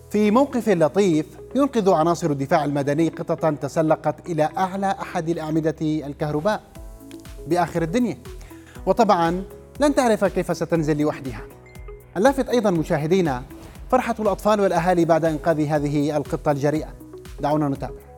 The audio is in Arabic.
في موقف لطيف ينقذ عناصر الدفاع المدني قطة تسلقت إلى أعلى أحد الأعمدة الكهرباء بآخر الدنيا، وطبعا لن تعرف كيف ستنزل لوحدها. اللافت أيضا مشاهدينا فرحة الأطفال والأهالي بعد إنقاذ هذه القطة الجريئة. دعونا نتابع.